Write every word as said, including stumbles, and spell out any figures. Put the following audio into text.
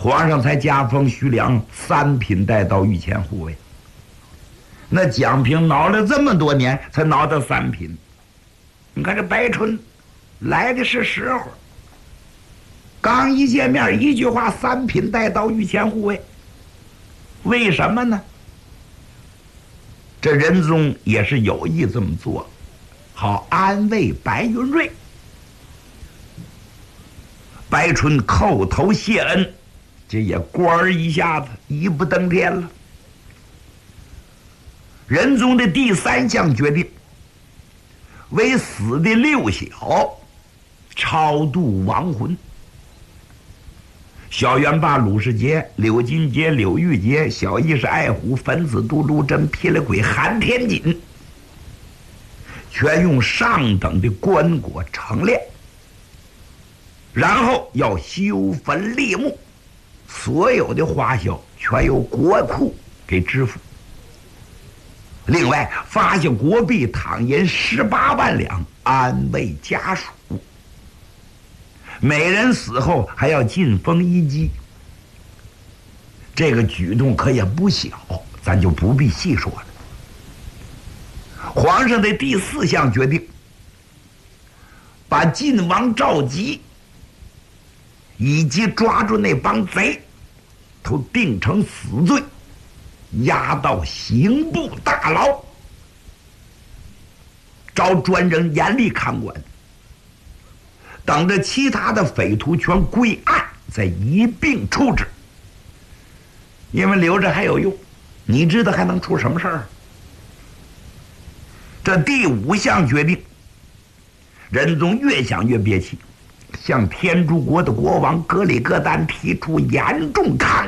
皇上才加封徐良三品带到御前护卫。那蒋平闹了这么多年，才闹到三品。你看这白春来的是时候，刚一见面，一句话，三品带到御前护卫。为什么呢？这仁宗也是有意这么做，好安慰白云瑞。白春叩头谢恩，这也官儿一下子一步登天了。仁宗的第三项决定，为死的六小超度亡魂。小元霸、鲁世杰、柳金杰、柳玉杰、小义是爱虎、粉子都、陆贞、霹雳鬼、韩天锦，全用上等的棺椁成殓，然后要修坟立墓，所有的花销全由国库给支付。另外发下国币躺银十八万两，安慰家属。每人死后还要进封一级，这个举动可也不小，咱就不必细说了。皇上的第四项决定，把晋王赵佶以及抓住那帮贼都定成死罪，押到刑部大牢，招专人严厉看管。等着其他的匪徒全归案，再一并处置。因为留着还有用，你知道还能出什么事儿？这第五项决定，仁宗越想越憋气，向天竺国的国王格里格丹提出严重抗议。